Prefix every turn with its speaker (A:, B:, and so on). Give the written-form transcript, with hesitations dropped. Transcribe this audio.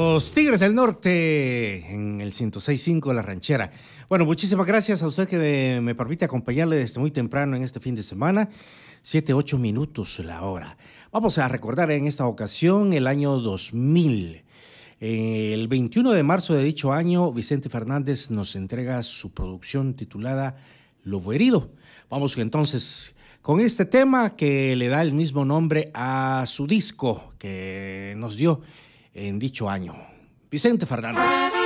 A: Los Tigres del Norte en el 106.5 La Ranchera. Bueno, muchísimas gracias a usted que me permite acompañarle desde muy temprano en este fin de semana. 7-8 minutos la hora. Vamos a recordar en esta ocasión el año 2000. El 21 de marzo de dicho año, Vicente Fernández nos entrega su producción titulada Lobo Herido. Vamos entonces con este tema que le da el mismo nombre a su disco que nos dio en dicho año. Vicente Fernández.